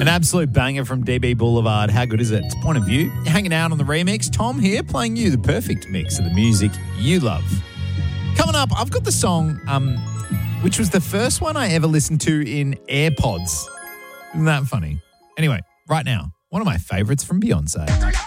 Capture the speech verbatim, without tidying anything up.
An absolute banger from D B Boulevard. How good is it? It's Point of View. Hanging out on the remix. Tom here playing you the perfect mix of the music you love. Coming up, I've got the song, um, which was the first one I ever listened to in AirPods. Isn't that funny? Anyway, right now, one of my favourites from Beyonce.